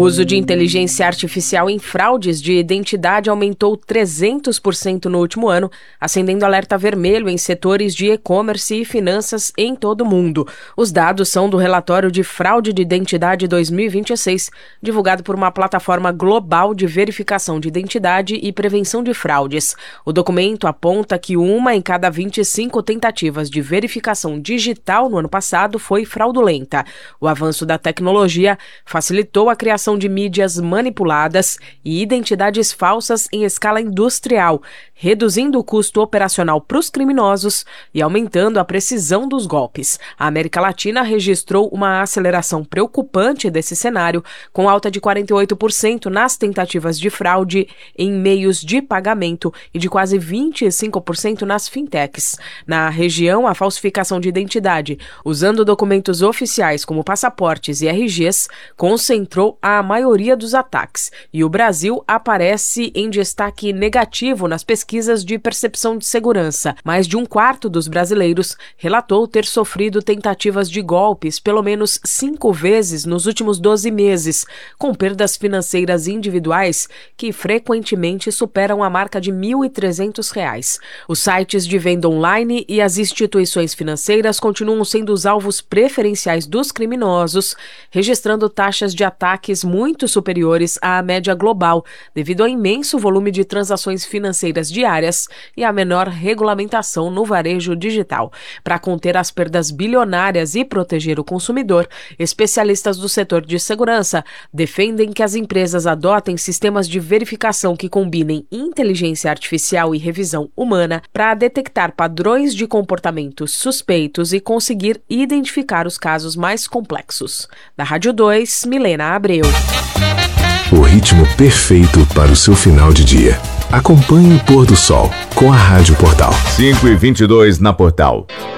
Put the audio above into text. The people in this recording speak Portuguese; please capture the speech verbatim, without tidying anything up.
uso de inteligência artificial em fraudes de identidade aumentou trezentos por cento no último ano, acendendo alerta vermelho em setores de e-commerce e finanças em todo o mundo. Os dados são do relatório de fraude de identidade dois mil e vinte e seis, divulgado por uma plataforma global de verificação de identidade e prevenção de fraudes. O documento aponta que uma em cada vinte e cinco tentativas de verificação digital no ano passado foi fraudulenta. O avanço da tecnologia facilitou a criação de mídias manipuladas e identidades falsas em escala industrial, reduzindo o custo operacional para os criminosos e aumentando a precisão dos golpes. A América Latina registrou uma aceleração preocupante desse cenário, com alta de quarenta e oito por cento nas tentativas de fraude em meios de pagamento e de quase vinte e cinco por cento nas fintechs. Na região, a falsificação de identidade, usando documentos oficiais como passaportes e R Gs, concentrou a maioria dos ataques, e o Brasil aparece em destaque negativo nas pesquisas de percepção de segurança. Mais de um quarto dos brasileiros relatou ter sofrido tentativas de golpes pelo menos cinco vezes nos últimos doze meses, com perdas financeiras individuais que frequentemente superam a marca de mil e trezentos reais. Os sites de venda online e as instituições financeiras continuam sendo os alvos preferenciais dos criminosos, registrando taxas de ataques muito superiores à média global, devido ao imenso volume de transações financeiras diárias e à menor regulamentação no varejo digital. Para conter as perdas bilionárias e proteger o consumidor, especialistas do setor de segurança defendem que as empresas adotem sistemas de verificação que combinem inteligência artificial e revisão humana para detectar padrões de comportamentos suspeitos e conseguir identificar os casos mais complexos. Da Rádio dois, Milena Abreu. O ritmo perfeito para o seu final de dia. Acompanhe o pôr do sol com a Rádio Portal. cinco e vinte e dois na Portal.